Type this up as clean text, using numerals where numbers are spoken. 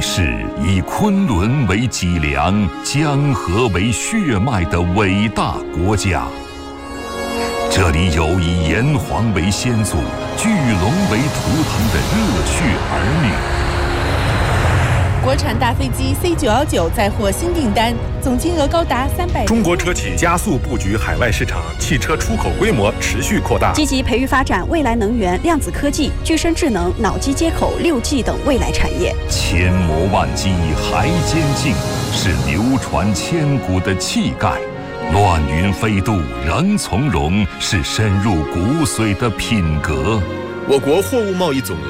是以昆仑为脊梁、江河为血脉的伟大国家。这里有以炎黄为先祖、巨龙为图腾的热血儿女。 国产大飞机 C919 再获新订单，总金额高达300。 中国车企加速布局海外市场，汽车出口规模持续扩大， 积极培育发展未来能源、量子科技、具身智能、脑机接口、6G 等未来产业。 千磨万击还坚劲，是流传千古的气概；乱云飞渡仍从容，是深入骨髓的品格。 我国货物贸易总额